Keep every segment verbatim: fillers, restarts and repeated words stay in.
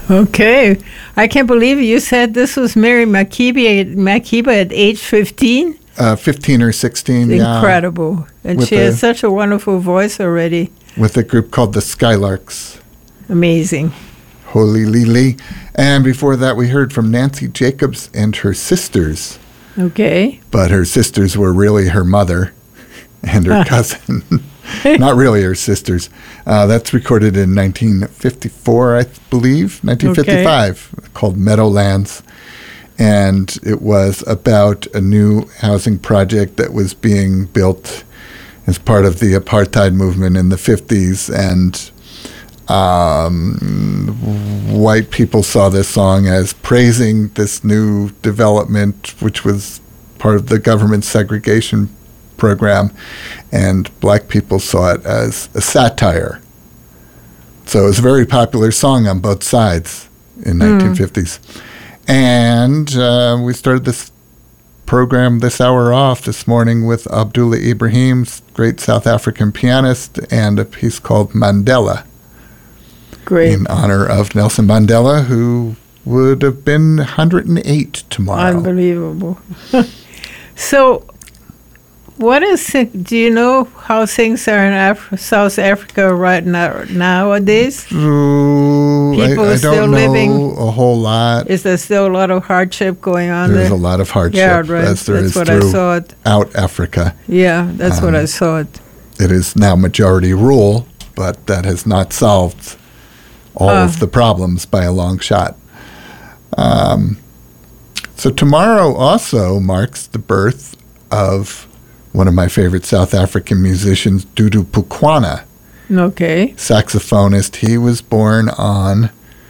Okay. I can't believe you said this was Mary Makeba, Makeba at age fifteen. Uh, fifteen or sixteen, yeah. Incredible. And With she has a- such a wonderful voice already. With a group called the Skylarks. Amazing. Holy Lily. And before that, we heard from Nancy Jacobs and her sisters. Okay. But her sisters were really her mother and her cousin. Not really her sisters. Uh, that's recorded in nineteen fifty-four, I believe, nineteen fifty-five, okay. Called Meadowlands. And it was about a new housing project that was being built as part of the apartheid movement in the fifties. And um, white people saw this song as praising this new development, which was part of the government segregation program, and black people saw it as a satire. So it was a very popular song on both sides in mm. nineteen fifties. And uh, we started this program this hour off this morning with Abdullah Ibrahim's great South African pianist and a piece called Mandela. Great. In honor of Nelson Mandela, who would have been one hundred eight tomorrow. Unbelievable. So, what is, do you know how things are in Af- South Africa right now nowadays? Ooh, People I, I are still don't know living. A whole lot. Is there still a lot of hardship going on There's there? a lot of hardship, Yeah, right. as there That's is what I throughout saw it. Africa. Yeah, that's Um, what I saw it. It is now majority rule, but that has not solved all Uh. of the problems by a long shot. Um, so tomorrow also marks the birth of one of my favorite South African musicians, Dudu Pukwana, Okay. saxophonist. He was born on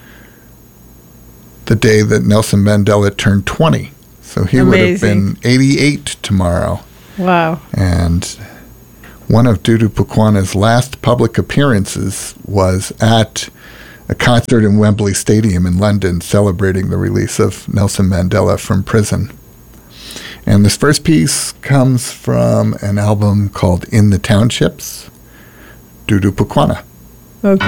the day that Nelson Mandela turned twenty. So he would have Amazing. been eighty-eight tomorrow. Wow. And one of Dudu Pukwana's last public appearances was at a concert in Wembley Stadium in London celebrating the release of Nelson Mandela from prison. And this first piece comes from an album called In the Townships, Dudu Pukwana. Okay.